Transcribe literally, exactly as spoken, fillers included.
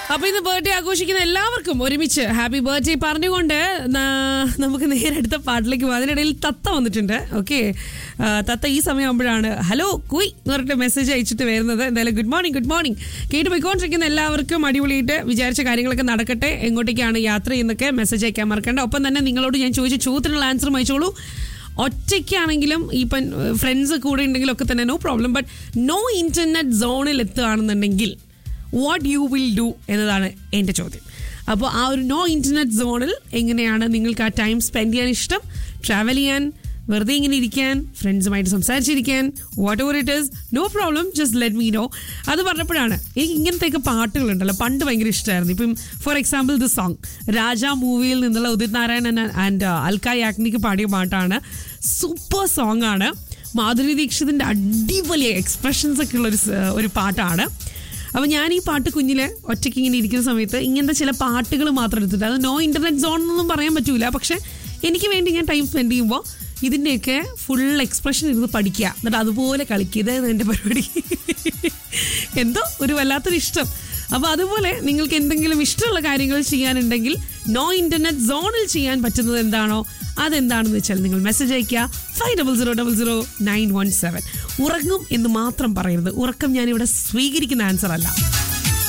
അപ്പൊ ഇന്ന് ബർത്ത്ഡേ ആഘോഷിക്കുന്ന എല്ലാവർക്കും ഒരുമിച്ച് ഹാപ്പി ബർത്ത്ഡേ പറഞ്ഞുകൊണ്ട് നമുക്ക് നേരെ അടുത്ത പാട്ടിലേക്ക് പോകും. അതിനിടയിൽ തത്ത വന്നിട്ടുണ്ട്. ഓക്കെ, തത്ത ഈ സമയമാകുമ്പോഴാണ് ഹലോ കുയ് എന്ന് പറഞ്ഞിട്ട് മെസ്സേജ് അയച്ചിട്ട് വരുന്നത്. എന്തായാലും ഗുഡ് മോർണിംഗ് ഗുഡ് മോർണിംഗ് കേട്ട് പോയിക്കൊണ്ടിരിക്കുന്ന എല്ലാവർക്കും അടിപൊളിയായിട്ട് വിചാരിച്ച കാര്യങ്ങളൊക്കെ നടക്കട്ടെ. എങ്ങോട്ടേക്കാണ് യാത്ര എന്നൊക്കെ മെസ്സേജ് അയക്കാൻ മറക്കണ്ട. ഒപ്പം തന്നെ നിങ്ങളോട് ഞാൻ ചോദിച്ച ചോദ്യത്തിനുള്ള ആൻസറും അയച്ചോളൂ. ഒറ്റയ്ക്കാണെങ്കിലും ഇപ്പം ഫ്രണ്ട്സ് കൂടെ ഉണ്ടെങ്കിലും ഒക്കെ തന്നെ no problem. But no internet സോണിൽ എത്തുകയാണെന്നുണ്ടെങ്കിൽ വാട്ട് യു വിൽ ഡു എന്നതാണ് എൻ്റെ ചോദ്യം. അപ്പോൾ ആ ഒരു നോ ഇന്റർനെറ്റ് സോണിൽ എങ്ങനെയാണ് നിങ്ങൾക്ക് ആ ടൈം സ്പെൻഡ് ചെയ്യാൻ ഇഷ്ടം? ട്രാവൽ ചെയ്യാൻ, വെറുതെ ഇങ്ങനെ ഇരിക്കാൻ, ഫ്രണ്ട്സുമായിട്ട് സംസാരിച്ചിരിക്കാൻ, what ever it is, no problem, just let me no. അത് പറഞ്ഞപ്പോഴാണ് എനിക്ക് ഇങ്ങനത്തെയൊക്കെ പാട്ടുകളുണ്ടല്ലോ പണ്ട് ഭയങ്കര ഇഷ്ടമായിരുന്നു. ഇപ്പം ഫോർ എക്സാമ്പിൾ ദി സോങ് രാജ മൂവിയിൽ നിന്നുള്ള ഉദിത് നാരായണൻ ആൻഡ് അൽക്ക യാഗ്നിക് പാടിയ പാട്ടാണ്. സൂപ്പർ സോങ് ആണ്. മാധുരി ദീക്ഷിതിൻ്റെ അടിപൊളി എക്സ്പ്രഷൻസ് ഒക്കെ ഉള്ളൊരു ഒരു പാട്ടാണ്. അപ്പോൾ ഞാൻ ഈ പാട്ട് കുഞ്ഞിലെ ഒറ്റയ്ക്ക് ഇങ്ങനെ ഇരിക്കുന്ന സമയത്ത് ഇങ്ങനത്തെ ചില പാട്ടുകൾ മാത്രം എടുത്തിട്ട്, അത് നോ ഇൻ്റർനെറ്റ് സോൺ എന്നൊന്നും പറയാൻ പറ്റൂല, പക്ഷെ എനിക്ക് വേണ്ടി ഞാൻ ടൈം സ്പെൻഡ് ചെയ്യുമ്പോൾ ഇതിൻ്റെയൊക്കെ ഫുൾ എക്സ്പ്രഷൻ ഇരുന്ന് പഠിക്കുക, എന്നിട്ട് അതുപോലെ കളിക്കുക. ഇതായിരുന്നു എൻ്റെ പരിപാടി. എന്തോ ഒരു വല്ലാത്തൊരു ഇഷ്ടം. അപ്പോൾ അതുപോലെ നിങ്ങൾക്ക് എന്തെങ്കിലും ഇഷ്ടമുള്ള കാര്യങ്ങൾ ചെയ്യാനുണ്ടെങ്കിൽ നോ ഇൻ്റർനെറ്റ് സോണിൽ ചെയ്യാൻ പറ്റുന്നത് എന്താണോ അതെന്താണെന്ന് വെച്ചാൽ നിങ്ങൾ മെസ്സേജ് അയയ്ക്കുക five double zero double zero nine one seven. ഉറങ്ങും എന്ന് മാത്രം പറയരുത്. ഉറക്കം ഞാനിവിടെ സ്വീകരിക്കുന്ന ആൻസർ അല്ല.